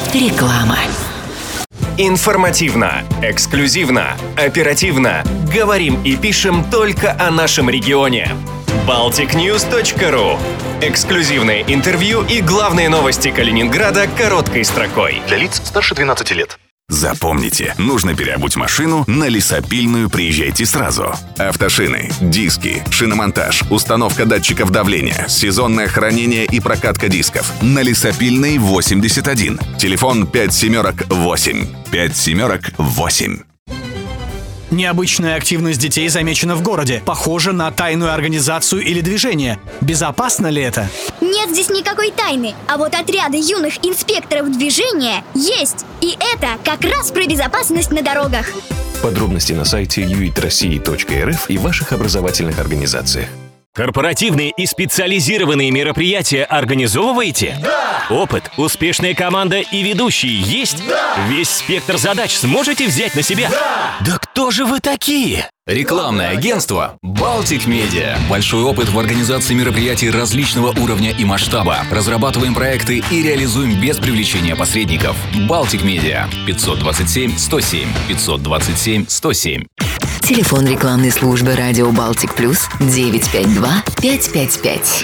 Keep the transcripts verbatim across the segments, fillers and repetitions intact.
Реклама. Информативно, эксклюзивно, оперативно. Говорим и пишем только о нашем регионе. Балтик Ньюс точка ру. Эксклюзивное интервью и главные новости Калининграда короткой строкой. Для лиц старше двенадцати лет. Запомните, нужно переобуть машину, на лесопильную приезжайте сразу. Автошины, диски, шиномонтаж, установка датчиков давления, сезонное хранение и прокатка дисков. На лесопильной восемьдесят один. Телефон пять семерок восемь. пять семерок восемь. Необычная активность детей замечена в городе. Похоже на тайную организацию или движение. Безопасно ли это? Нет здесь никакой тайны. А вот отряды юных инспекторов движения есть. И это как раз про безопасность на дорогах. Подробности на сайте ю и ти россия точка эр эф и ваших образовательных организациях. Корпоративные и специализированные мероприятия организовываете? Да! Опыт, успешная команда и ведущие есть? Да! Весь спектр задач сможете взять на себя? Да! Да кто же вы такие? Рекламное агентство «Балтик Медиа». Большой опыт в организации мероприятий различного уровня и масштаба. Разрабатываем проекты и реализуем без привлечения посредников. «Балтик Медиа». пятьсот двадцать семь сто семь. пятьсот двадцать семь сто семь. Телефон рекламной службы «Радио Балтик Плюс» девять пять два пять пять пять.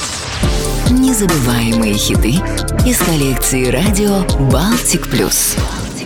Незабываемые хиты из коллекции «Радио Балтик Плюс».